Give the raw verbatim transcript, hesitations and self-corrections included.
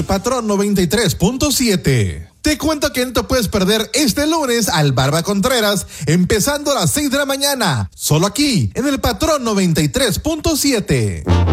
El Patrón noventa y tres punto siete. Te cuento que no te puedes perder este lunes al Barba Contreras, empezando a las seis de la mañana, solo aquí, en El Patrón noventa y tres punto siete.